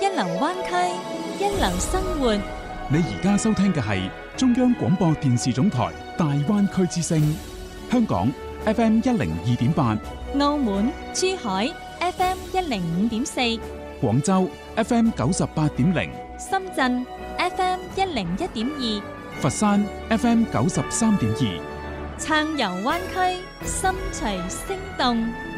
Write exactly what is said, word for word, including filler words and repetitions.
一流灣區，一流生活。 你而家收聽嘅係中央廣播電視總台大灣區之聲，香港 F M 一零二點八， 澳門、珠海 F M 一零五點四， 廣州 F M 九十八點零， 深圳 F M 一零一點二， 佛山 F M 九十三點二。 撐遊灣區，心隨聲動。